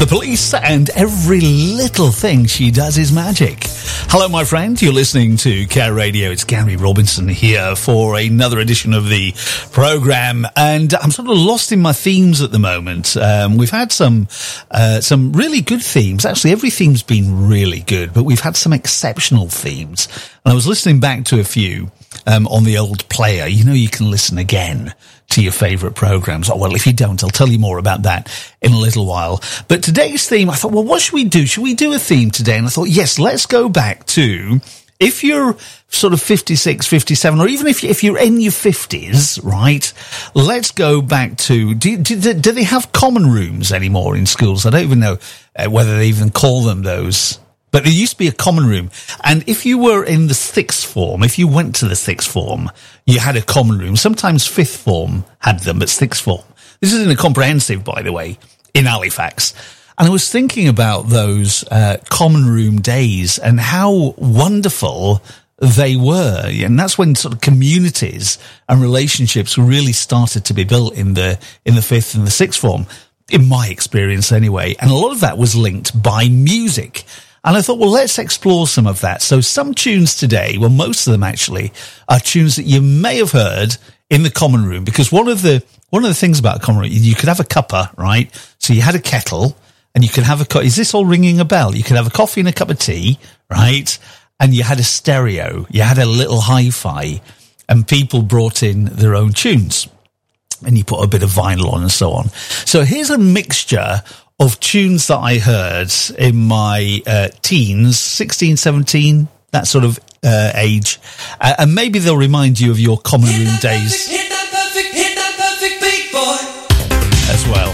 The Police, and every little thing she does is magic. Hello, my friend. You're listening to Care Radio. It's Gary Robinson here for another edition of the program, and I'm sort of lost in my themes at the moment. We've had some really good themes. Actually, every theme's been really good, but we've had some exceptional themes. And I was listening back to a few on the old player. You know, you can listen again to your favourite programmes. Oh, well, if you don't, I'll tell you more about that in a little while. But today's theme, I thought, well, what should we do? Should we do a theme today? And I thought, yes, let's go back to, if you're sort of 56, 57, or even if you're in your 50s, right, let's go back to, do they have common rooms anymore in schools? I don't even know whether they even call them those. But there used to be a common room. And if you were in the sixth form, if you went to the sixth form, you had a common room. Sometimes fifth form had them, but sixth form. This is in a comprehensive, by the way, in Halifax. And I was thinking about those common room days and how wonderful they were. And that's when sort of communities and relationships really started to be built in the fifth and the sixth form, in my experience anyway. And a lot of that was linked by music. And I thought, well, let's explore some of that. So some tunes today, well, most of them actually, are tunes that you may have heard in the common room. Because one of the things about a common room, you could have a cuppa, right? So you had a kettle, and you could have is this all ringing a bell? You could have a coffee and a cup of tea, right? And you had a stereo. You had a little hi-fi, and people brought in their own tunes. And you put a bit of vinyl on and so on. So here's a mixture of tunes that I heard in my teens, 16, 17, that sort of age. And maybe they'll remind you of your common room days. Hit that perfect beat, boy. As well.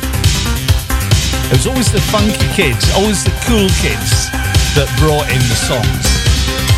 It was always the funky kids, always the cool kids that brought in the songs.